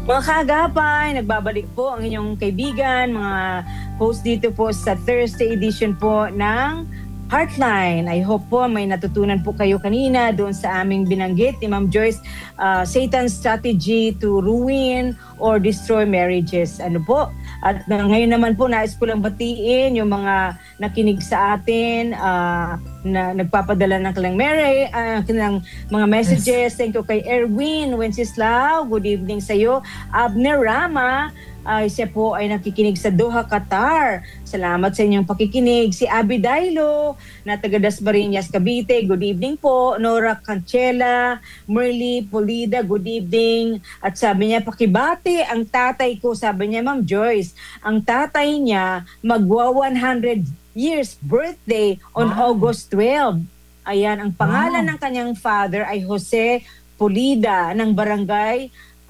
Mga kaagapay, nagbabalik po ang inyong kaibigan, mga host dito po sa Thursday edition po ng Heartline. I hope po may natutunan po kayo kanina doon sa aming binanggit ni Ma'am Joyce, Satan's strategy to ruin or destroy marriages. Ano po? At ngayon naman po, nais ko lang batiin yung mga nakinig sa atin, na nagpapadala ng kanilang mga messages. Thank you kay Erwin Wenceslao. Good evening sa iyo. Abner Rama, siya po ay nakikinig sa Doha, Qatar. Salamat sa inyong pakikinig. Si Abby Dailo, na taga Dasmariñas, Cavite. Good evening po. Nora Canchela, Merly Polida, good evening. At sabi niya, pakibati ang tatay ko. Sabi niya, Ma'am Joyce, ang tatay niya magwa 100 years birthday on August 12. Ayan, ang pangalan ng kanyang father ay Jose Polida ng barangay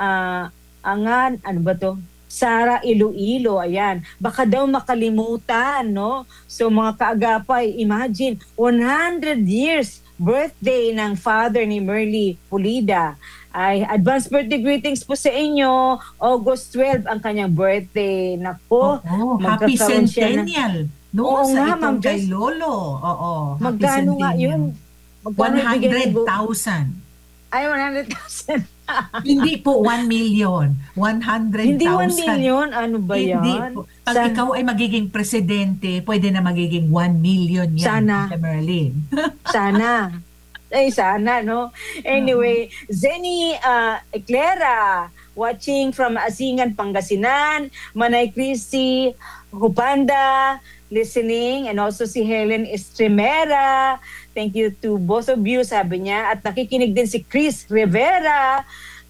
Angan, ano ba to? Sara, Iloilo, ayan. Baka daw makalimutan, no? So mga kaagapay, imagine, 100 years birthday ng father ni Merly Pulida. Ay, advance birthday greetings po sa inyo. August 12 ang kanyang birthday. Nako, happy centennial. Oo Sa nga, Ma'am itong kay Joyce. Lolo. Happy Magkano nga yun? centennial. Magkano 100,000. Ay, 100,000. Hindi po 1 million. 100,000. Hindi 1 million? Ano ba Hindi yan? po. Pag ikaw ay magiging presidente, pwede na magiging 1 million yan. Sana. Ate Merlin. Sana. Ay, sana, no? Anyway, Zenny Eclera, watching from Asingan, Pangasinan. Manay Christy Hupanda, listening. And also si Helen Estremera. Thank you to both of you, sabi niya. At nakikinig din si Chris Rivera,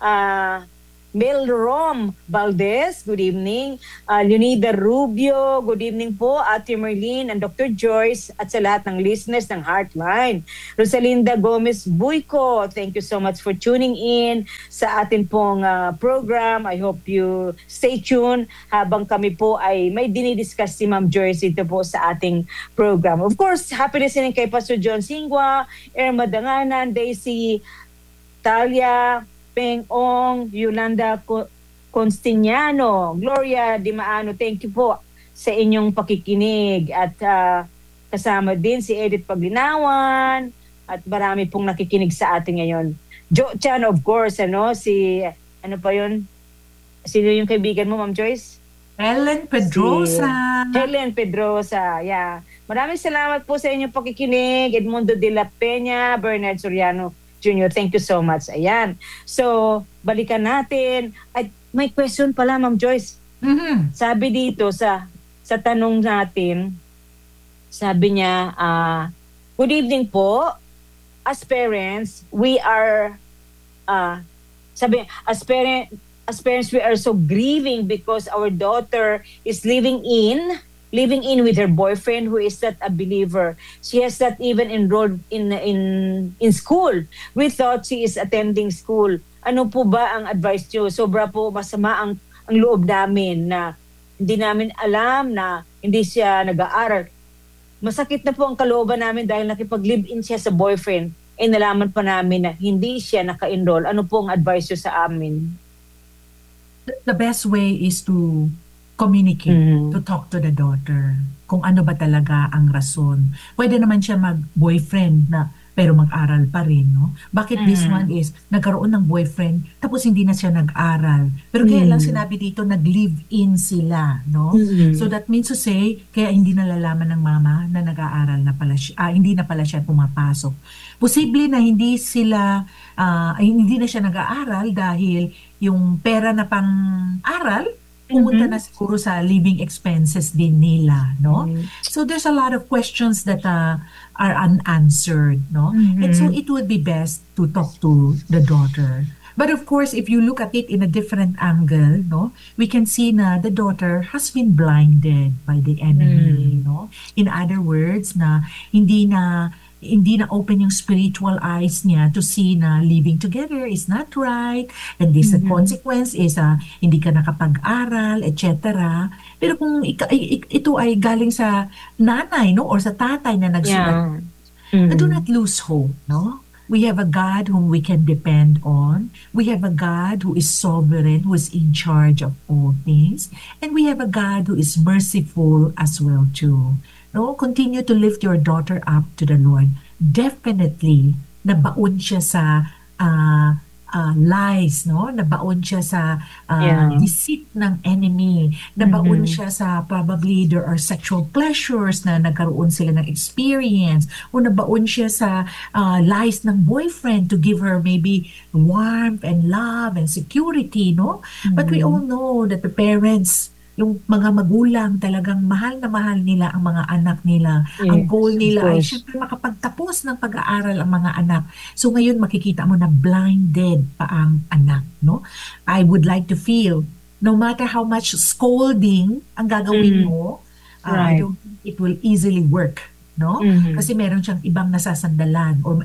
Mel Rom Valdez, good evening. Leonida Rubio, good evening po. Ate Merlin and Dr. Joyce at sa lahat ng listeners ng Heartline. Rosalinda Gomez Buico, thank you so much for tuning in sa atin pong program. I hope you stay tuned habang kami po ay may dinidiscuss si Ma'am Joyce ito po sa ating program. Of course, happy listening kay Pastor John Singwa, Irma Danganan, Daisy Talia, Peng Ong, Yolanda Constignano, Gloria Dimaano, thank you po sa inyong pakikinig. At kasama din si Edith Paglinawan at marami pong nakikinig sa atin ngayon. Jo Chan, of course, ano pa yun? Sino yung kaibigan mo, Ma'am Joyce? Helen Pedrosa. Helen Pedrosa, yeah. Maraming salamat po sa inyong pakikinig. Edmundo de la Peña, Bernard Soriano Junior, thank you so much. Ayan. So, balikan natin. Ay, may question pala, Ma'am Joyce. Sabi dito sa tanong natin, sabi niya, good evening po. As parents, we are, as parents, we are so grieving because our daughter is living in with her boyfriend who is not a believer. She has not even enrolled in school. We thought she is attending school. Ano po ba ang advice niyo? Sobra po masama ang loob namin na hindi namin alam na hindi siya nag-aaral. Masakit na po ang kalooban namin dahil nakipag-live-in siya sa boyfriend. Nalaman pa namin na hindi siya naka-enroll. Ano po ang advice niyo sa amin? The best way is to communicate, to talk to the daughter, kung ano ba talaga ang rason. Pwede naman siya mag-boyfriend na pero mag-aral pa rin, no? Bakit this one is nagkaroon ng boyfriend tapos hindi na siya nag-aral. Pero kaya lang sinabi dito nag-live-in sila, no? So that means to say, kaya hindi nalalaman ng mama na nag-aaral na pala siya, hindi na pala siya pumapasok. Posible na hindi na siya nag-aaral dahil yung pera na pang-aral pumunta na siguro sa living expenses din nila, no? So there's a lot of questions that are unanswered, no? And so it would be best to talk to the daughter. But of course, if you look at it in a different angle, no, we can see na the daughter has been blinded by the enemy, no? In other words, na hindi na open yung spiritual eyes niya to see na living together is not right, and this the consequence is hindi ka nakapag-aral, etc. Pero kung ito ay galing sa nanay, no, or sa tatay na nagsulat, do not lose hope, no? We have a God whom we can depend on. We have a God who is sovereign, who is in charge of all things. And we have a God who is merciful as well too. No, continue to lift your daughter up to the Lord. Definitely, nabaon siya sa ah, lies, no? Nabaon siya sa Yeah. deceit ng enemy. Nabaon Mhm. siya sa probably there are sexual pleasures na nagkaroon sila ng experience, o nabaon siya sa lies ng boyfriend to give her maybe warmth and love and security, no? But we all Mhm. know that the parents, yung mga magulang, talagang mahal na mahal nila ang mga anak nila. Ang goal Yes, of nila ay course. syempre makapagtapos ng pag-aaral ang mga anak. So ngayon makikita mo na blinded pa ang anak, no? I would like to feel, no matter how much scolding ang gagawin Mhm. mo, I Right. don't think it will easily work, no? Mhm. Kasi meron siyang ibang nasasandalan or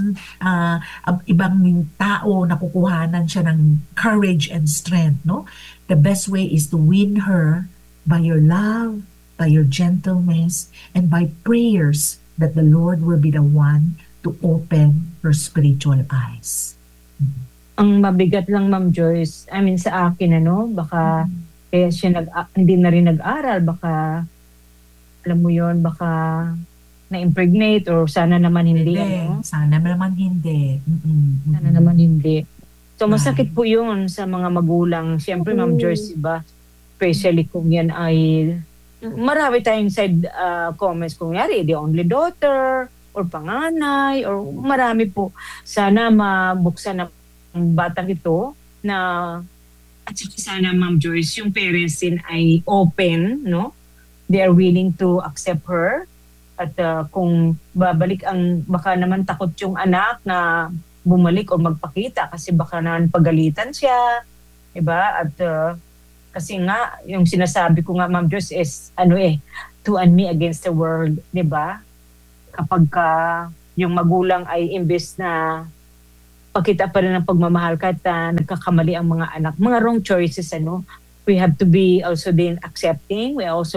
ibang tao na kukuhanan siya ng courage and strength, no? The best way is to win her by your love, by your gentleness, and by prayers that the Lord will be the one to open her spiritual eyes. Ang mabigat lang, Ma'am Joyce, I mean sa akin ano, baka kaya siya hindi na rin nag-aral, baka alam mo yon, baka na-impregnate or sana naman hindi, ano? Sana naman hindi. Sana naman hindi. So masakit Right. po yun sa mga magulang. Siyempre, Ma'am Joyce, iba, especially kung yan ay, marami tayong side comments, kung yari, the only daughter, or panganay, or marami po. Sana mabuksan ng batang ito na, at saka sana, Ma'am Joyce, yung parents din ay open, no? They are willing to accept her. At kung babalik baka naman takot yung anak na bumalik o magpakita kasi baka naman pagalitan siya, diba? At kasi nga, yung sinasabi ko nga, Ma'am Joyce, is two and me against the world, diba? Kapag yung magulang ay imbes na pakita pa rin ng pagmamahal kahit nagkakamali ang mga anak, mga wrong choices, ano? We have to be also then accepting.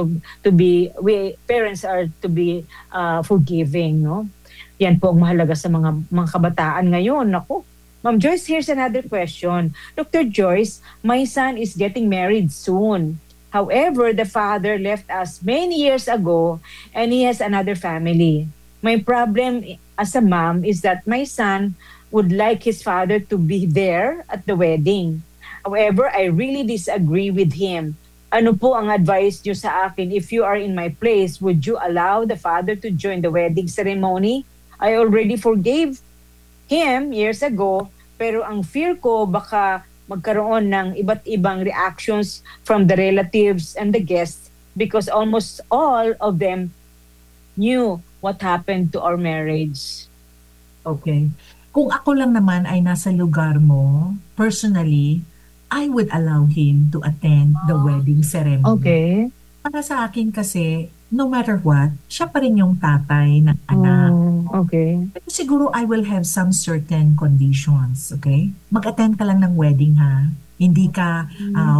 Parents are to be forgiving, no? Yan po ang mahalaga sa mga kabataan ngayon. Naku. Ma'am Joyce, here's another question. Dr. Joyce, my son is getting married soon. However, the father left us many years ago and he has another family. My problem as a mom is that my son would like his father to be there at the wedding. However, I really disagree with him. Ano po ang advice niyo sa akin? If you are in my place, would you allow the father to join the wedding ceremony? I already forgave him years ago, pero ang fear ko baka magkaroon ng iba't ibang reactions from the relatives and the guests because almost all of them knew what happened to our marriage. Okay. Kung ako lang naman ay nasa lugar mo, personally, I would allow him to attend the wedding ceremony. Okay. Para sa akin kasi, no matter what, siya pa rin yung tatay ng anak. Okay. Pero siguro I will have some certain conditions, okay? Mag-attend ka lang ng wedding, ha? Hindi ka,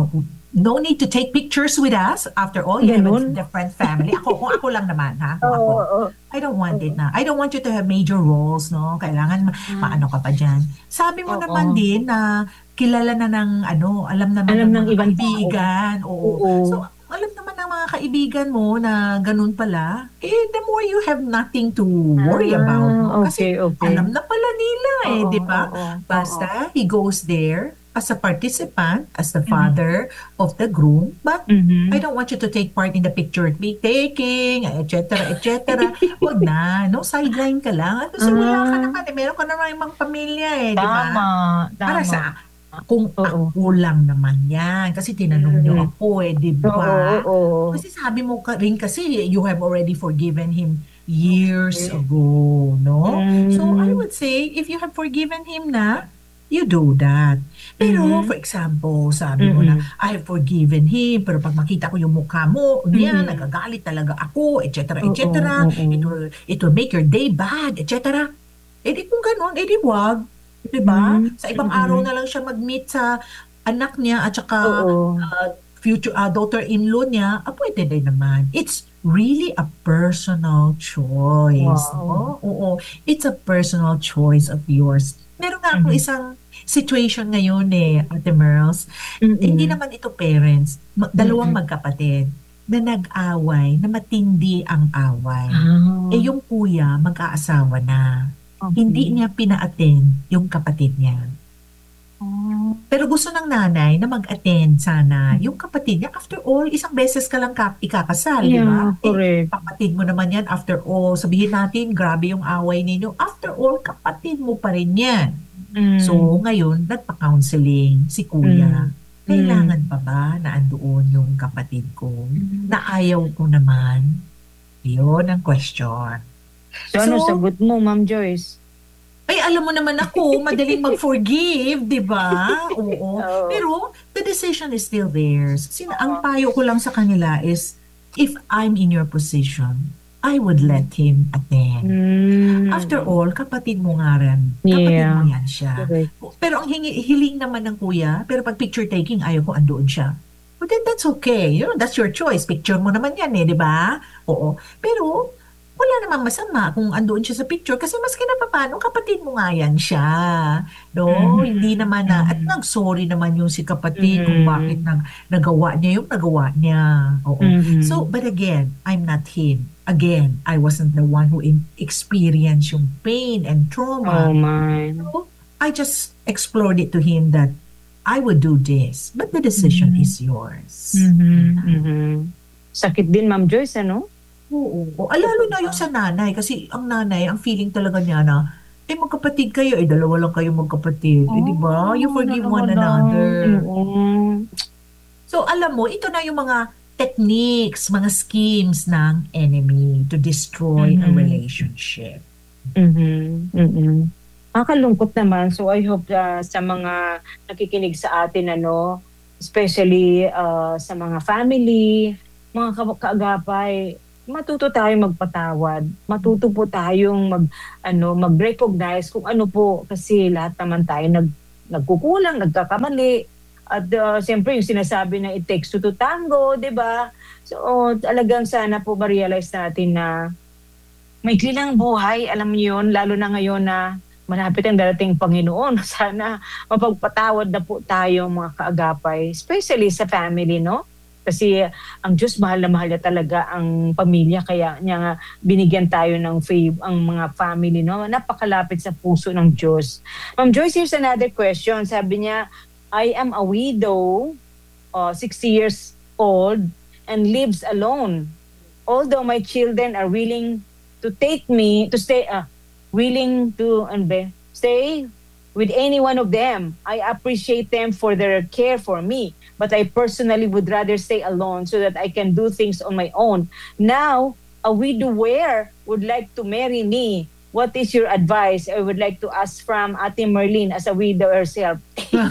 no need to take pictures with us. After all, you have a Ganun? different family. Kung ako lang naman, ha? Kung ako. Oo. I don't want it na. I don't want you to have major roles, no? Kailangan maano ka pa dyan. Sabi mo Oo. naman din na kilala na ng alam naman Alam ng ng mga ibang tao. kaibigan. Oo. Oo. So, alam naman ng mga kaibigan mo na ganun pala, the more you have nothing to worry about. No? Kasi Okay. alam na pala nila Oo, di ba? oo, Basta he goes there as a participant, as the father of the groom, but Mhm. I don't want you to take part in the picture taking, etc., etc. Huwag na, no? Sideline ka lang. At kasi wala ka naman, meron ka naman yung mga pamilya di ba? Tama. Para sa kung Oo. ako lang naman yan. Kasi tinanong niyo ako di ba? Oo. Kasi sabi mo rin kasi you have already forgiven him years ago, no? So I would say, if you have forgiven him na, you do that. Pero for example, sabi mo na, I have forgiven him, pero pag makita ko yung mukha mo, nagagalit talaga ako, etc., etc. It will make your day bad, etc. Eh di kung ganun, eh di wag. Diba? Sa ibang araw na lang siya mag-meet sa anak niya at saka Oo. future daughter-in-law niya, pwede din naman. It's really a personal choice. Wow. No? Oo, it's a personal choice of yours. Meron nga akong Mhm. isang situation ngayon Ate Merls. Hindi Mm. naman ito parents, dalawang Mm. magkapatid na nag-away, na matindi ang away. Ah, Yung kuya, mag-aasawa na. Hindi okey. niya pina-attend yung kapatid niya. Ah. Pero gusto ng nanay na mag-attend sana yung kapatid niya. After all, isang beses ka lang ikakasal, di Yeah, ba? correct. Kapatid mo naman yan. After all, sabihin natin, grabe yung away ninyo. After all, kapatid mo pa rin yan. So, Hmm. ngayon, nagpa-counseling si kuya. Hmm. Kailangan Hmm. pa ba na andoon yung kapatid ko? Hmm. Na ayaw ko naman? Yun ang question. So, ano So, sagot mo, Ma'am Joyce? ay, alam mo naman ako, madaling mag-forgive, di ba? Oo. Oo. Pero, the decision is still theirs. Ang Oo. payo ko lang sa kanila is, if I'm in your position, I would let him attend. After Hmm. all, kapatid mo nga rin. Kapatid mo Yeah, yan siya. correct. Pero ang hiling naman ng kuya, pero pag picture taking, ayaw ko andoon siya. But then that's okay. You know, that's your choice. Picture mo naman yan di ba? Oo. Pero, wala namang masama kung andoon siya sa picture kasi maski na papaano, kapatid mo nga yan siya. No? Hindi Mhm. naman at Mhm. nag-sorry naman yung si kapatid kung bakit Mhm. nagawa niya yung nagawa niya. Oo. So, Mhm. but again, I'm not him. Again, I wasn't the one who experienced yung pain and Oh, trauma. my. So, I just explored it to him that I would do this, but the decision Mhm. is yours. Mhm. Mhm. Sakit din, Ma'am Joyce, ano? Oo. Lalo na yung sa nanay kasi ang nanay, ang feeling talaga niya na, magkapatid kayo, dalawa lang kayo magkapatid. Di ba? You Oh, forgive dalawa one lang. another. Oo. So, alam mo, ito na yung mga techniques, mga schemes ng enemy to destroy a Mhm. relationship. Mhm. Mm. Nakakalungkot naman. So, I hope, sa mga nakikinig sa atin ano, especially, sa mga family, mga kaagapay, matuto tayong magpatawad. Matuto po tayong mag-ano, mag-recognize kung ano po, kasi lahat naman tayo nagkukulang, nagkakamali. At, siyempre yung sinasabi na it takes two to tango, 'di ba? So, talagang sana po ma-realize natin na maikli lang buhay, alam niyo 'yun, lalo na ngayon na malapit ang darating Panginoon. Sana mapagpatawad na po tayo mga kaagapay, especially sa family, 'no? Kasi ang Diyos mahal na mahal niya talaga ang pamilya kaya niya nga binigyan tayo ng ang mga family, 'no? Napakalapit sa puso ng Diyos. Ma'am Joyce, here's another question. Sabi niya, "I am a widow, 60 years old and lives alone. Although my children are willing to take me to stay willing to stay with any one of them. I appreciate them for their care for me, but I personally would rather stay alone so that I can do things on my own. Now, a widower would like to marry me. What is your advice? I would like to ask from Ate Merlin as a widow herself."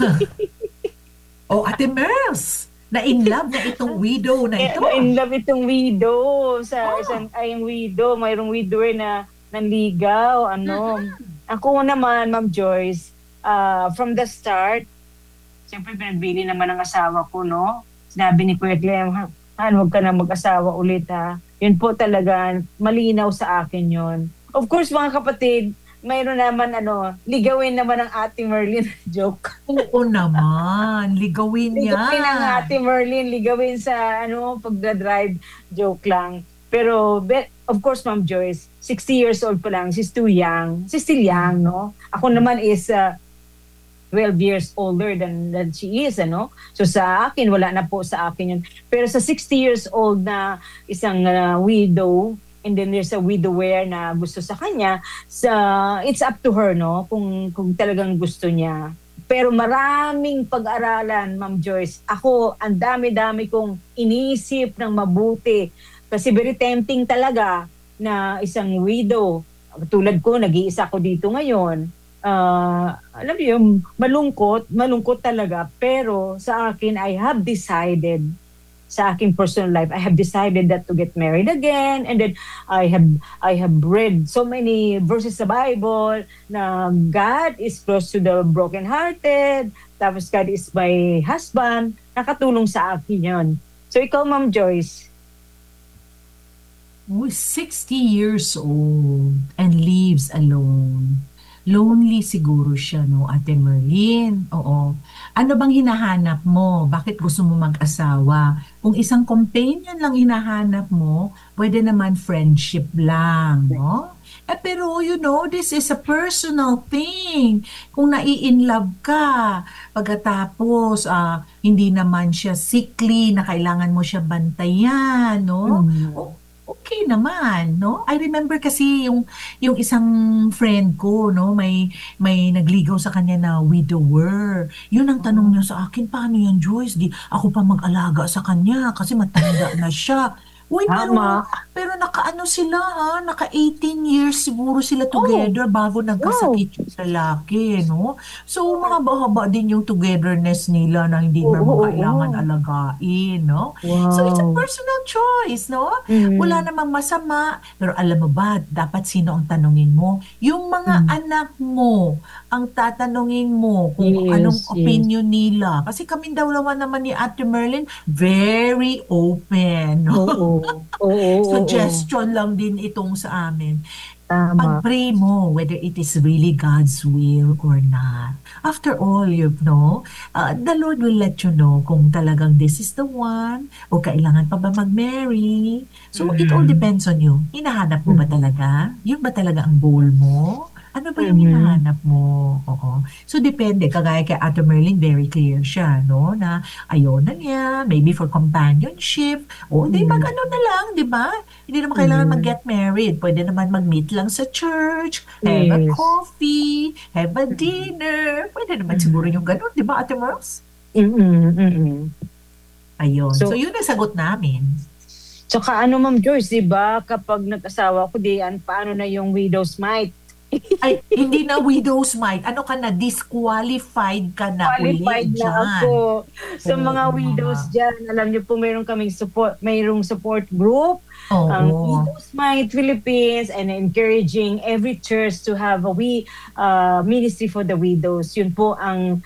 Ate Mers, na-in love na itong widow na ito. Na in love itong widow sa Oh. isang ay widow, mayroong widower na nanligaw, ano. Ako naman, Ma'am Joyce, from the start, siyempre pinagbili naman ng asawa ko, no? Sinabi ni Kuya Clem, huwag ka na mag-asawa ulit, ha. Yun po talaga, malinaw sa akin yun. Of course, mga kapatid, mayroon naman, ligawin naman ng Ate Merlin. Joke. Oo naman, ligawin Ligawin ang yan. Ate Merlin, ligawin sa pagdadrive, joke lang. Pero of course, Ma'am Joyce, 60 years old pa lang, she's too young. She's still young, no? Ako naman is 12 years older than she is, ano? So sa akin, wala na po sa akin yun. Pero sa 60 years old na isang widow, and then there's a widower na gusto sa kanya, it's up to her, no? Kung talagang gusto niya. Pero maraming pag-aralan, Ma'am Joyce. Ako, ang dami-dami kong inisip ng mabuti. Kasi very tempting talaga na isang widow. Tulad ko, nag-iisa ko dito ngayon. Alam mo yung malungkot talaga. Pero sa akin, I have decided sa aking personal life, I have decided that to get married again, and then I have read so many verses sa Bible na God is close to the brokenhearted, tapos God is my husband, nakatulong sa akin yun. So ikaw, Ma'am Joyce? Oh, 60 years old and lives alone. Lonely siguro siya, no, Ate Merlin? Oo. Ano bang hinahanap mo? Bakit gusto mo mag-asawa? Kung isang companion lang hinahanap mo, pwede naman friendship lang, no? Pero this is a personal thing. Kung nai-inlove ka, pagkatapos hindi naman siya sickly na kailangan mo siya bantayan, no? Mm. Okay naman, no? I remember kasi yung isang friend ko, no, may nagligaw sa kanya na widower. Yun ang tanong niya sa akin, paano yan, Joyce? Di ako pa mag-alaga sa kanya kasi matanda na siya. Uy, pero Tama. pero naka-ano sila naka 18 years siguro sila Oh, together bago wow. nagkasakit yung lalaki, no? So, mahaba-haba din yung togetherness nila na hindi Oo, naman oo, kailangan oo. alagain, no? So, it's a Wow. personal choice, no? Wala Mm. namang masama. Pero alam mo ba, dapat sino ang tanungin mo? Yung mga Mm. anak mo, ang tatanungin mo kung anong Yes, yes. opinion nila. Kasi kami daw naman ni Ate Merlin, very open. No? Oo. Oo, oo, oo. Suggestion lang din itong sa amin. Tama. Pag-pray mo whether it is really God's will or not. After all, the Lord will let you know kung talagang this is the one o kailangan pa ba mag-marry. So, it all Mm. depends on you. Hinahanap mo ba Mm. talaga? Yun ba talaga ang goal mo? Ano ba yung Mhm. hinahanap mo? Oo. So, depende. Kagaya kay Ate Merlin, very clear siya, no? Na ayaw na niya, maybe for companionship. O, di Mhm. mag-ano na lang, di ba? Hindi naman kailangan Mhm. mag-get married. Pwede naman mag-meet lang sa church, have a Yes. coffee, have a Mhm. dinner. Pwede naman siguro yung Mhm. ganun, di ba, Ate Merls? Mm, mm. Ayun. So, So, yun ang sagot namin. tsaka ano, Ma'am Joyce, 'di ba, kapag nag-asawa ko, paano na yung widow's mite? Ay, hindi na widow's mite. Ano ka na? Disqualified ka na uli Qualified na dyan. ako. Sa mga Oo widows nga. diyan, alam niyo po mayroong support group, ang Oo. Widows Might Philippines, and encouraging every church to have a ministry for the widows. Yun po ang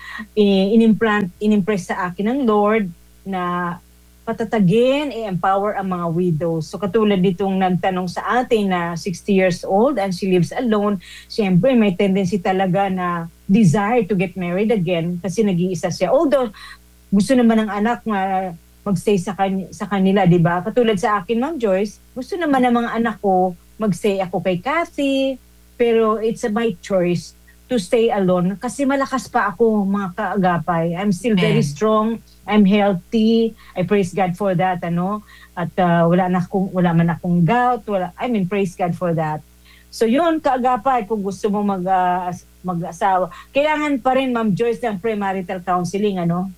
inimpress sa akin ng Lord na patatagin, i-empower ang mga widows. So katulad nitong nagtanong sa atin na 60 years old and she lives alone, siyempre may tendency talaga na desire to get married again kasi nag-iisa siya. Although gusto naman ng anak na magstay sa kanila, 'di ba? Katulad sa akin, Ma'am Joyce, gusto naman ng mga anak ko magstay ako kay Kathy, pero it's my choice to stay alone kasi malakas pa ako, mga kaagapay. I'm still very Amen. strong. I'm healthy. I praise God for that, ano. At wala man akong gout, praise God for that. So yun, kaagapay, kung gusto mo mag-asawa, kailangan pa rin, Ma'am Joyce, ng premarital counseling, ano?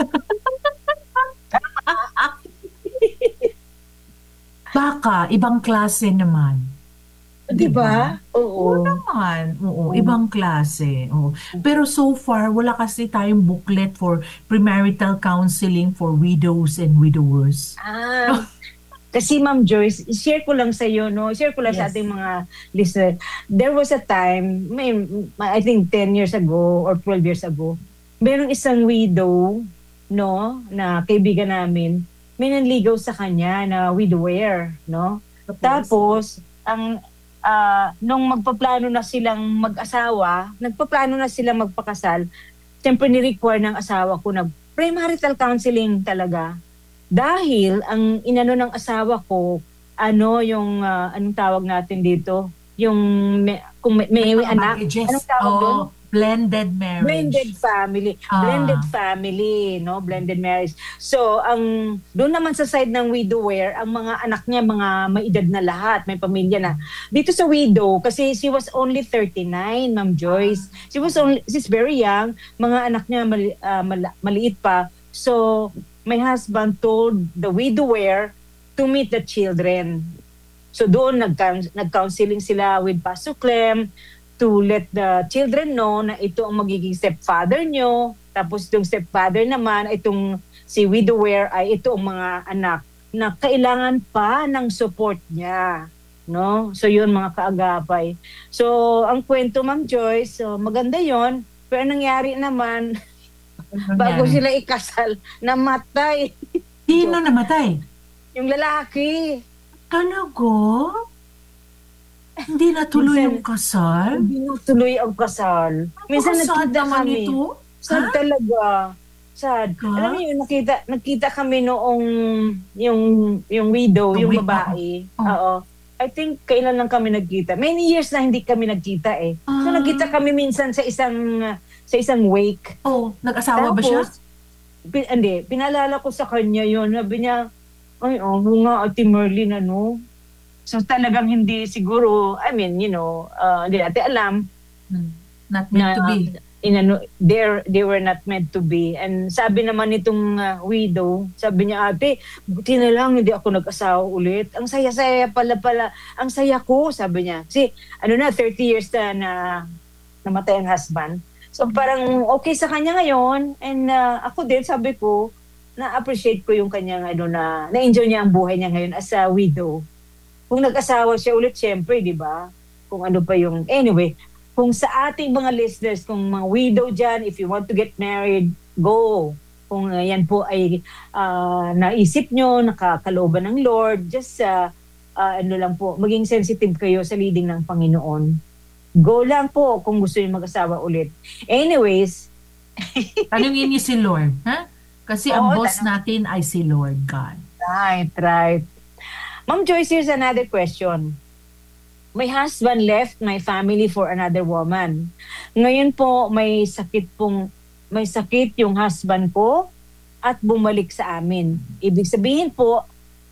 Baka, ibang klase naman. Di 'Di ba? ba? Oo Oo. naman, oo, Oo. ibang klase, oo. Pero so far, wala kasi tayong booklet for premarital counseling for widows and widowers. Ah, kasi Ma'am Joyce, share ko lang sa iyo, no? Share ko lang sa Yes. ating mga listener. There was a time, I think 10 years ago or 12 years ago, merong isang widow, no, na kaibigan namin, may nanligaw sa kanya na widower, no? Tapos, Tapos, nung magpaplano na silang mag-asawa, nagpaplano na silang magpakasal, siyempre ni-require ng asawa ko na premarital counseling talaga. Dahil ang inano ng asawa ko, anong tawag natin dito? Yung kung may may mga anak, anong baggages. tawag doon? Oh, blended marriage. Blended Ah, family, no? Blended marriage. So, doon naman sa side ng widower, ang mga anak niya, mga may edad na lahat, may pamilya na. Dito sa widow, kasi she was only 39, Ma'am Joyce. She's very young, mga anak niya maliit pa. So, my husband told the widower to meet the children. So doon nag-counseling sila with Pastor Clem to let the children know na ito ang magiging stepfather nyo. Tapos itong stepfather naman, itong si widower ay ito ang mga anak na kailangan pa ng support niya. No? So yun mga kaagapay. So ang kwento Ma'am Joyce, so, maganda yon. Pero nangyari naman, bago Nangyari. sila ikasal, namatay Sino namatay? yung lalaki. Talaga? Hindi natuloy Minsan- yung kasal? Hindi natuloy ang kasal. Minsan Napakasad nakita naman kami. ito. Sad Ha? talaga. Sad. Ka? Alam niyo, nakita kami noong yung widow, Yung yung wi- babae. oo. Oo. I think kailan lang kami nagkita. Many years na hindi kami nagkita eh. So Ah. nagkita kami minsan sa isang wake. Oh, nag-asawa ba siya? Tapos, hindi, pinalala ko sa kanya yun. Sabi niya, ay, oo nga, Ate Merlin, ano? So talagang hindi siguro, I mean, hindi natin alam Not meant to na be. they were not meant to be. And sabi naman nitong widow, sabi niya, ate, buti na lang hindi ako nag-asawa ulit. Ang saya-saya pala, ang saya ko, sabi niya. Kasi 30 years na namatay ang husband. So parang okay sa kanya ngayon. And ako din, sabi ko, na-appreciate ko yung kanyang na-enjoy niya ang buhay niya ngayon as a widow. Kung nag-asawa siya ulit, syempre, di ba? Kung ano pa yung... Anyway, kung sa ating mga listeners, kung mga widow dyan, if you want to get married, go. Kung yan po ay naisip nyo, nakakalooban ng Lord, just lang po, maging sensitive kayo sa leading ng Panginoon. Go lang po kung gusto nyo mag-asawa ulit. Anyways, Tanungin niyo si Lord, ha? Kasi ang Oo, boss natin ay si Lord God. right. Ma'am Joyce, here's another question. My husband left my family for another woman. Ngayon po, may sakit yung husband ko at bumalik sa amin. Ibig sabihin po,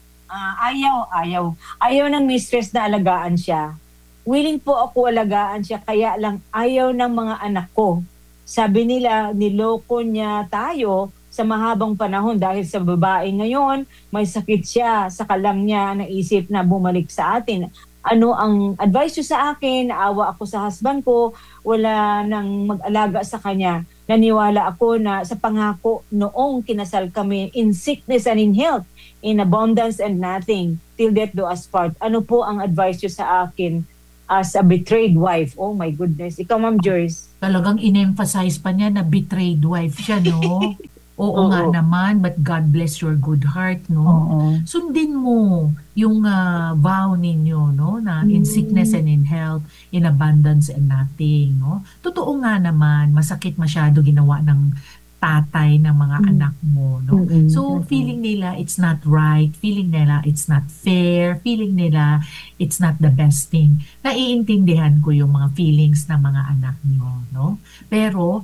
ayaw ng mistress na alagaan siya. Willing po ako alagaan siya, kaya lang ayaw ng mga anak ko. Sabi nila, niloko niya tayo sa mahabang panahon dahil sa babae ngayon, may sakit siya, saka lang niya naisip na bumalik sa atin. Ano ang advice nyo sa akin? Naawa ako sa husband ko, wala nang mag-alaga sa kanya. Naniwala ako na sa pangako noong kinasal kami, in sickness and in health, in abundance and nothing, till death do us part. Ano po ang advice nyo sa akin as a betrayed wife? Oh my goodness. Ikaw, Ma'am Joyce. Talagang in-emphasize pa niya na betrayed wife siya, no? Oo nga Oo. naman, but God bless your good heart, no? Oo. Sundin mo yung vow ninyo, no? Na in sickness and in health, in abundance and nothing, no? Totoo nga naman, masakit masyado ginawa ng tatay ng mga anak mo, no? Mm-mm. So, feeling nila it's not right, feeling nila it's not fair, feeling nila it's not the best thing. Naiintindihan ko yung mga feelings ng mga anak niyo, no? Pero,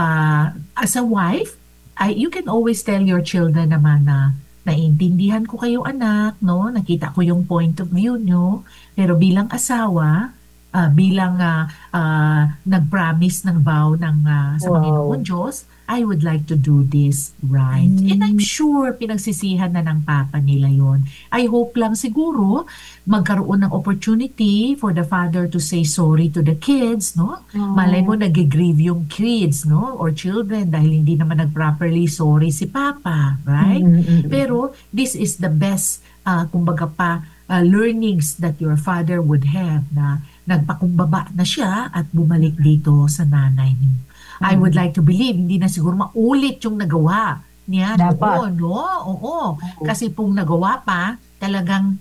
as a wife, you can always tell your children naman na naiintindihan ko kayo anak, no? Nakita ko yung point of view nyo. Pero bilang asawa, bilang nag-promise ng vow sa Wow. Panginoon Diyos, I would like to do this right. And I'm sure pinagsisihan na ng papa nila yon. I hope lang siguro magkaroon ng opportunity for the father to say sorry to the kids, no? Malay mo nag-grieve yung kids, no? Or children dahil hindi naman nag-properly sorry si papa, right? Pero this is the best, kumbaga pa, learnings that your father would have na nagpakumbaba na siya at bumalik dito sa nanay niyo. I would like to believe, hindi na siguro maulit yung nagawa niya Dapat. noon, no? Oo. Kasi kung nagawa pa, talagang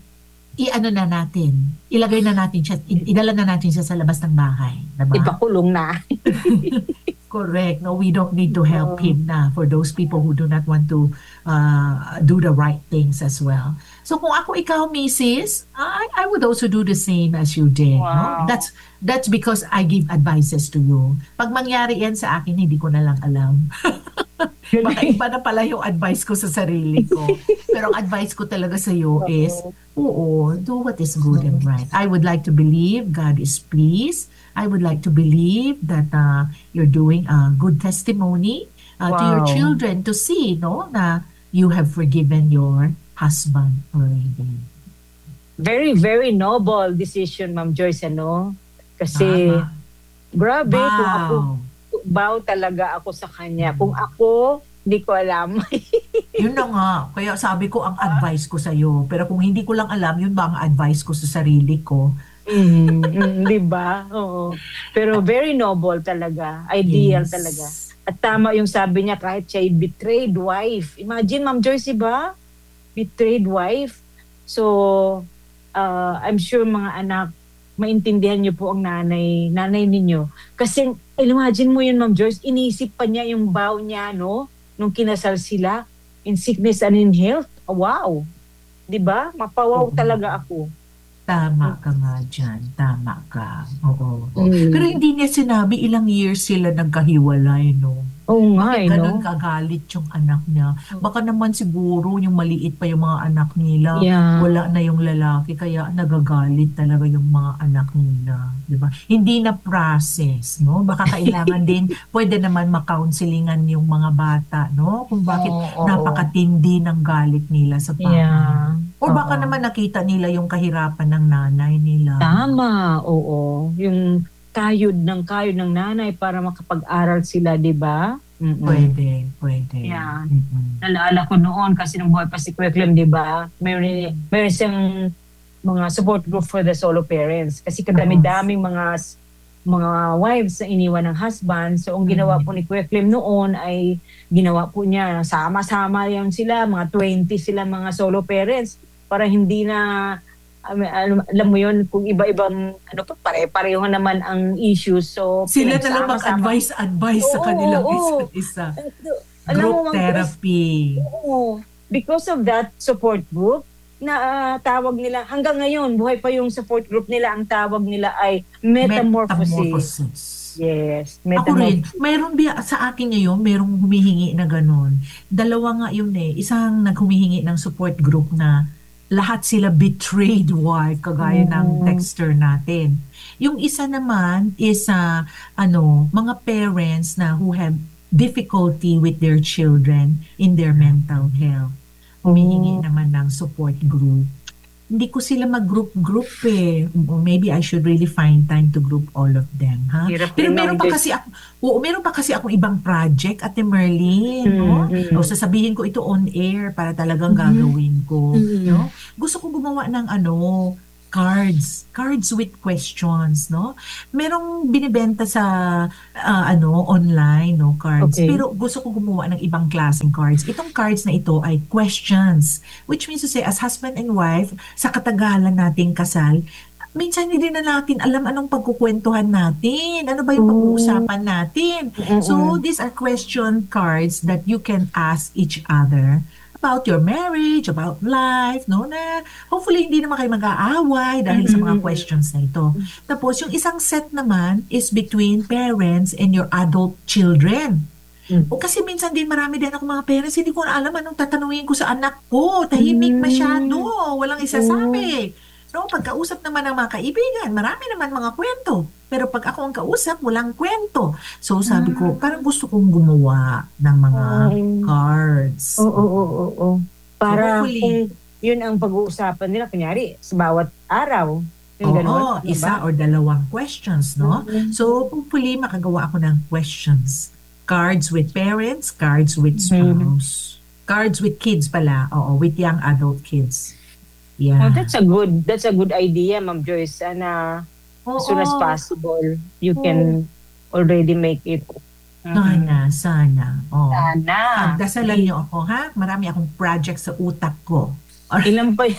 ilagay na natin siya, idala na natin siya sa labas ng bahay. Diba? Ipakulong na. Correct. No, we don't need to help him na for those people who do not want to do the right things as well. So kung ako ikaw, Mrs., I would also do the same as you did. Wow. No? That's because I give advices to you. Pag mangyari yan sa akin, hindi ko na lang alam. Baka iba na pala yung advice ko sa sarili ko. Pero ang advice ko talaga sa iyo is, do what is good and right. I would like to believe God is pleased. I would like to believe that you're doing a good testimony to your Wow. children to see, no, na you have forgiven your husband already. Very, very noble decision, Ma'am Joyce, ano? Kasi, Tama. grabe, Wow. bow talaga ako sa kanya. Kung ako, hindi ko alam. Yun na nga. Kaya sabi ko ang advice ko sa'yo. Pero kung hindi ko lang alam, yun ba ang advice ko sa sarili ko? Di ba? Oo. Pero very noble talaga. Ideal talaga. Yes. At tama yung sabi niya, kahit siya'y betrayed wife. Imagine, Ma'am Joyce, ba? Betrayed wife. So, I'm sure mga anak, maintindihan niyo po ang nanay ninyo. Kasi, imagine mo yun, Ma'am Joyce, inisip pa niya yung vow niya, no? Nung kinasal sila, in sickness and in health. Wow! Di ba? Mapawaw Oo. talaga ako. Tama ka nga dyan. Tama ka. Oo. Mm. Pero hindi niya sinabi ilang years sila nagkahiwalay, no? Oo nga, Bakit ganun no? kagalit yung anak niya? Baka naman siguro yung maliit pa yung mga anak nila, Yeah. wala na yung lalaki, kaya nagagalit talaga yung mga anak nila. Di ba? Hindi na process, no? Baka kailangan din, pwede naman makounselingan yung mga bata, no? Kung bakit Oo. napakatindi ng galit nila sa papa. Yeah. Or baka Oo. naman nakita nila yung kahirapan ng nanay nila. Tama, oo. Yung kayod ng nanay para makapag-aral sila, di ba? Pwede. Yeah. Mm-mm. Naalala ko noon kasi nung buhay pa si Kuya Clem, di ba? Meron siyang mga support group for the solo parents. Kasi kadami-daming mga wives na iniwan ng husband. So, ang ginawa po ni Kuya Clem noon ay ginawa po niya, sama-sama yan sila, mga 20 sila mga solo parents para hindi na alam mo yun, kung iba-ibang pare-pareho naman ang issues. So, Sila na lang pinagsama-sama. mag-advise sa kanilang isa't isa. Alam mo, Group Ma'am Grace, therapy. oo. Because of that support group, na tawag nila, hanggang ngayon, buhay pa yung support group nila, ang tawag nila ay metamorphosis. Yes, Ako rin, metamorphosis. mayroon sa akin ngayon, mayroong humihingi na ganun. Dalawa nga yun eh. Isang naghumihingi ng support group na lahat sila betrayed wife, kagaya ng texter natin. Yung isa naman is mga parents na who have difficulty with their children in their mental health. Humihingi naman ng support group. Hindi ko sila mag-group eh. Maybe I should really find time to group all of them, ha? Hirap Pero din, meron Ma'am pa Grace. kasi akong ibang project, Ate Merlin, no? O sasabihin ko ito on air para talagang gagawin ko, no? Gusto ko gumawa ng cards with questions, no? Merong binibenta sa online, no, cards. Okay. Pero gusto ko gumawa ng ibang klaseng cards. Itong cards na ito ay questions, which means to say as husband and wife sa katagalan nating kasal, minsan hindi na natin alam anong pagkukwentuhan natin. Ano ba yung pag-uusapan natin? So, these are question cards that you can ask each other about your marriage, about life, no? Na hopefully hindi naman kayo mag-aaway dahil sa mga questions na ito. Tapos, yung isang set naman is between parents and your adult children. O kasi minsan din marami din ako mga parents, hindi ko na alam anong tatanungin ko sa anak ko. Tahimik masyado. Walang isasabi. No, pagkausap naman ng mga kaibigan, marami naman mga kwento. Pero pag ako ang kausap, walang kwento. So sabi ko, parang gusto kong gumawa ng mga cards. Oo. Para So, hopefully, kung yun ang pag-uusapan nila, kunyari, sa bawat araw. Yung oo, ganun, isa diba? or dalawang questions, no? So hopefully, makagawa ako ng questions. Cards with parents, cards with spouse. Cards with kids pala, oo, with young adult kids. Yeah. Oh, that's a good idea, Ma'am Joyce. Sana as soon as possible, you can already make it. Sana. Oh. Sana. Pagdasalan niyo ako, ha? Marami akong project sa utak ko. Ilan pa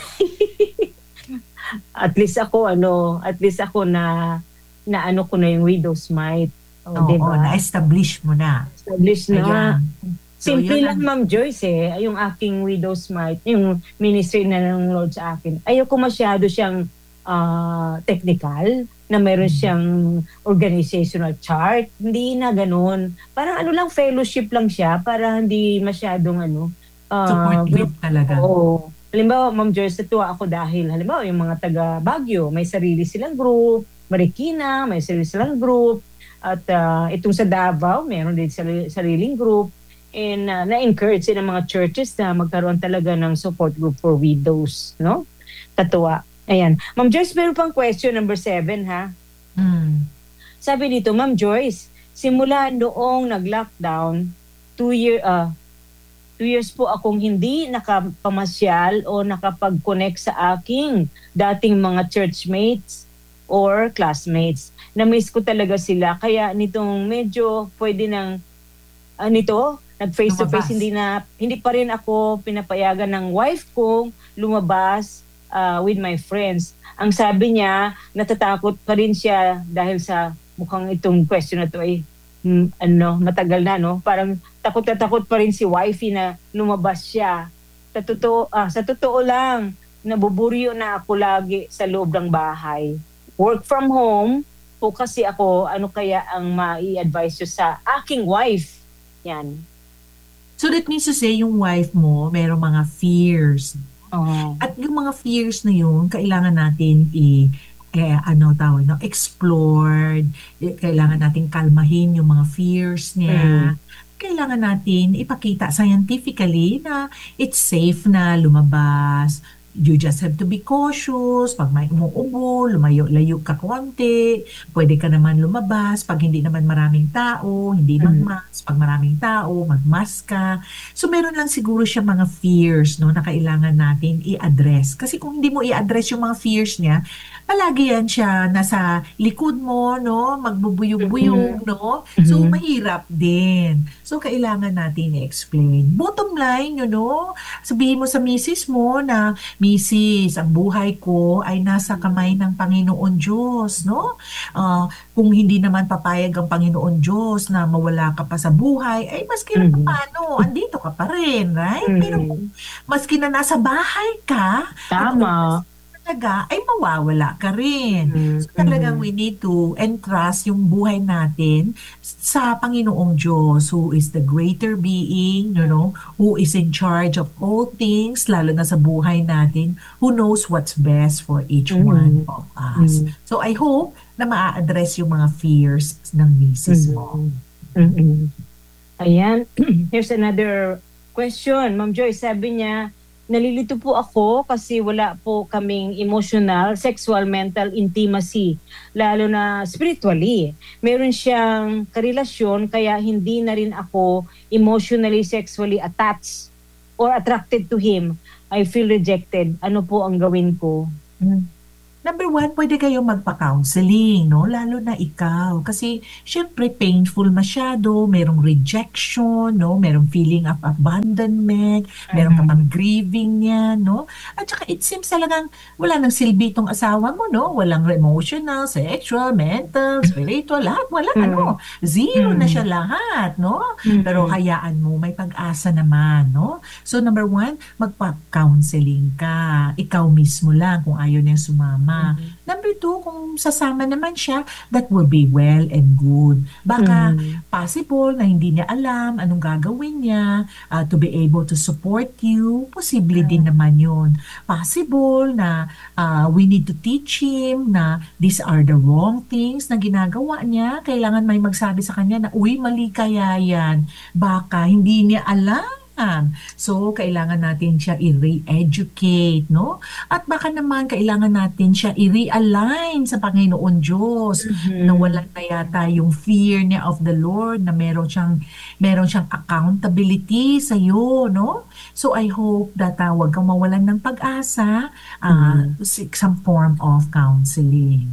at least ako na ano ko na yung widow's mite. Oo, diba? na-establish mo na. Establish na. Ayan. So, Simple yun lang, Ma'am Joyce yung aking widow's mite, yung ministry na ng Lord sa akin. Ayoko masyado siyang technical, na meron siyang organizational chart. Hindi na ganun. Parang lang, fellowship lang siya, para hindi masyadong Support group talaga. Oo. Halimbawa, Ma'am Joyce, natuwa ako dahil, halimbawa, yung mga taga Baguio, may sarili silang group, Marikina, may sarili silang group, at itong sa Davao, meron din sariling group. And na-encourage din ng mga churches na magkaroon talaga ng support group for widows, no? Katuwa. Ayan. Ma'am Joyce, meron pang question number 7, ha? Sabi dito, Ma'am Joyce, simula noong nag-lockdown, 2 years po akong hindi nakapamasyal o nakapag-connect sa aking dating mga churchmates or classmates. Na-miss ko talaga sila. Kaya nitong medyo pwede nang nag-face-to-face, Lumabas. hindi pa rin ako pinapayagan ng wife kong lumabas with my friends. Ang sabi niya, natatakot pa rin siya dahil sa mukhang itong question na to ay matagal na, no? Parang takot na takot pa rin si wifey na lumabas siya. Sa totoo lang, nabuburyo na ako lagi sa loob ng bahay. Work from home po kasi ako, ano kaya ang mai-advise nyo sa aking wife? Yan. So that means to say, yung wife mo, merong mga fears. Oh. At yung mga fears na yun, kailangan natin explored. Kailangan natin kalmahin yung mga fears niya. Kailangan natin ipakita scientifically na it's safe na lumabas. You just have to be cautious. Pag may umuubo, lumayo-layo ka konti. Pwede ka naman lumabas. Pag hindi naman maraming tao, hindi mag-mask. Pag maraming tao, mag-mask ka. So meron lang siguro siya mga fears, no, na kailangan natin i-address. Kasi kung hindi mo i-address yung mga fears niya, palagi yan siya nasa likod mo, no, magbubuyog-buyog, no. So mahirap din. So kailangan natin i-explain. Bottom line, sabihin mo sa misis mo na, Mrs., ang buhay ko ay nasa kamay ng Panginoon Diyos, no? Kung hindi naman papayag ang Panginoon Diyos na mawala ka pa sa buhay, ay maski na paano, andito ka pa rin, right? Pero kung maski na nasa bahay ka, at Tama. talaga, ay mawawala ka rin. So talagang we need to entrust yung buhay natin sa Panginoong Diyos, who is the greater being, who is in charge of all things, lalo na sa buhay natin, who knows what's best for each one of us. So I hope na maa-address yung mga fears ng misis mo. Ayan. Here's another question. Ma'am Joy, sabi niya, nalilito po ako kasi wala po kaming emotional, sexual, mental intimacy, lalo na spiritually. Meron siyang karelasyon kaya hindi na rin ako emotionally, sexually attached or attracted to him. I feel rejected. Ano po ang gawin ko? Number one, pwede kayo magpa-counseling, no? Lalo na ikaw. Kasi, syempre, painful masyado, merong rejection, no? Merong feeling of abandonment, meron ka pang grieving niya, no? At saka, it seems talagang wala nang silbi itong asawa mo, no? Walang emotional, sexual, mental, spiritual, lahat, wala, zero na siya lahat, no? Pero hayaan mo, may pag-asa naman, no? So, number one, magpa-counseling ka. Ikaw mismo lang kung ayaw niya sumama. Number two, kung sasama naman siya, that will be well and good. Baka possible na hindi niya alam anong gagawin niya to be able to support you. Posible din naman yun. Possible na we need to teach him na these are the wrong things na ginagawa niya. Kailangan may magsabi sa kanya na, uy, mali kaya yan. Baka hindi niya alam. So, kailangan natin siya i-re-educate, no? At baka naman kailangan natin siya i-realign sa Panginoon Diyos na wala na yata yung fear niya of the Lord, na meron siyang accountability sa iyo, no? So, I hope that wag kang mawalan ng pag-asa to seek some form of counseling.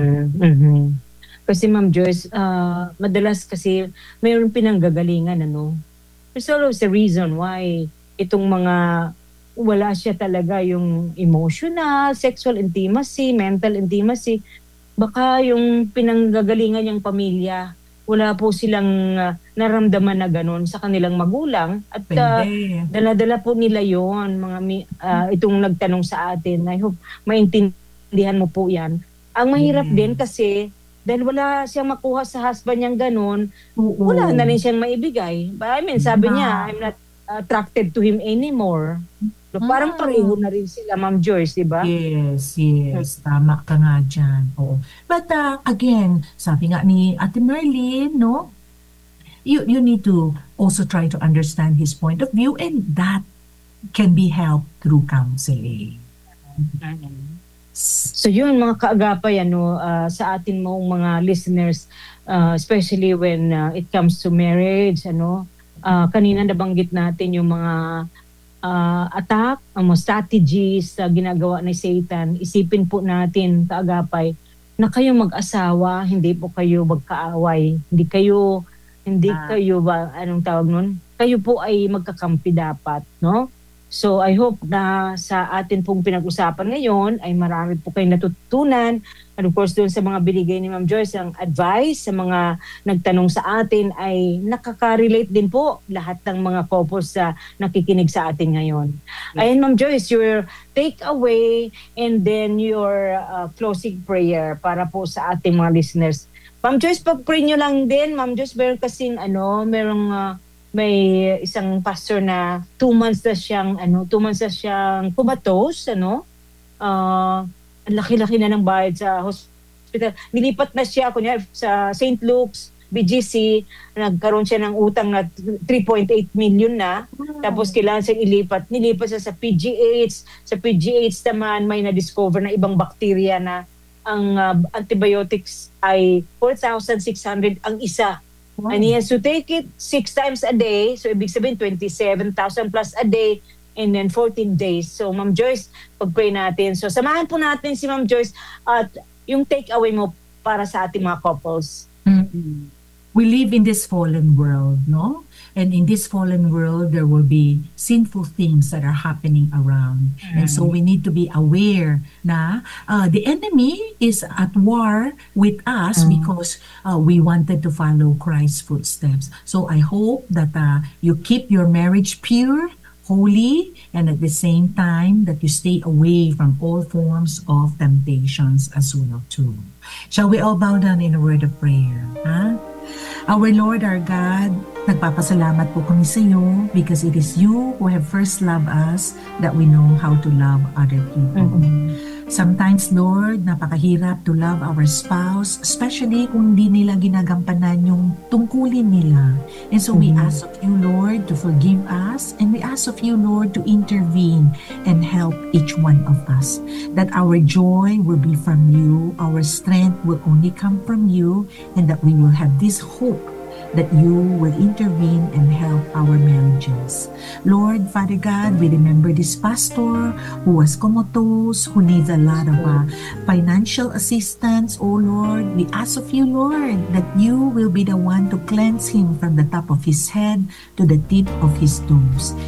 Kasi Ma'am Joyce, madalas kasi mayroong pinanggagalingan, There's always a reason why itong mga wala siya talaga yung emotional, sexual intimacy, mental intimacy. Baka yung pinanggagalingan niyang pamilya, wala po silang naramdaman na ganun sa kanilang magulang. At dala-dala po nila yon itong nagtanong sa atin. I hope maintindihan mo po yan. Ang mahirap din kasi dahil wala siyang makuha sa husband niyang ganun, wala na rin siyang maibigay. I mean, sabi niya, I'm not attracted to him anymore. So, parang pareho na rin sila, Ma'am Joyce, di ba? Yes. Tama ka nga dyan. Oo. But again, sabi nga ni Ate Merlin, no? You need to also try to understand his point of view, and that can be helped through counseling. So yun, mga kaagapay, sa atin mong mga listeners, especially when it comes to marriage, ano. Kanina nabanggit natin yung mga attack, ang mga strategies na ginagawa ni Satan. Isipin po natin, kaagapay, na kayo mag-asawa, hindi po kayo magkaaway. Hindi kayo ba, anong tawag nun? Kayo po ay magkakampi dapat, no? So I hope na sa atin pong pinag-usapan ngayon ay marami po kayong natutunan. And of course, doon sa mga binigay ni Ma'am Joyce, ang advice sa mga nagtanong sa atin ay nakaka-relate din po lahat ng mga couples na nakikinig sa atin ngayon. Ayun, Ma'am Joyce, your takeaway and then your closing prayer para po sa ating mga listeners. Ma'am Joyce, pag-pray nyo lang din. Ma'am Joyce, meron kasing may isang pastor na 2 months na siyang comatose, ang laki-laki na ng bayad sa hospital. Nilipat na siya kunya sa St. Luke's BGC, nagkaroon siya ng utang na 3.8 million na. Tapos kailangan siyang nilipat siya sa PGH. Sa PGH naman may na-discover na ibang bakterya na ang antibiotics ay 4,600 ang isa. Wow. And he has to take it 6 times a day. So, ibig sabihin, 27,000 plus a day and then 14 days. So, Ma'am Joyce, pag-pray natin. So, samahan po natin si Ma'am Joyce at yung take-away mo para sa ating mga couples. Mm-hmm. We live in this fallen world, no? And in this fallen world, there will be sinful things that are happening around. And so we need to be aware na the enemy is at war with us because we wanted to follow Christ's footsteps. So I hope that you keep your marriage pure, holy, and at the same time that you stay away from all forms of temptations as well too. Shall we all bow down in a word of prayer? Huh? Our Lord, our God, nagpapasalamat po kami sa iyo because it is you who have first loved us that we know how to love other people. Sometimes, Lord, napakahirap to love our spouse, especially kung hindi nila ginagampanan yung tungkulin nila. And so we ask of you, Lord, to forgive us, and we ask of you, Lord, to intervene and help each one of us. That our joy will be from you, our strength will only come from you, and that we will have this hope that you will intervene and help our marriages. Lord, Father God, we remember this pastor who was comatose, who needs a lot of financial assistance. Oh Lord, we ask of you, Lord, that you will be the one to cleanse him from the top of his head to the tip of his toes.